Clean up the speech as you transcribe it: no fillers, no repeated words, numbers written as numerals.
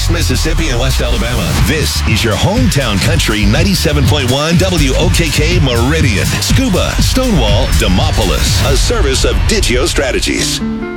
East Mississippi and West Alabama. This is your hometown country 97.1 WOKK Meridian, Scuba, Stonewall, Demopolis, a service of Digio Strategies.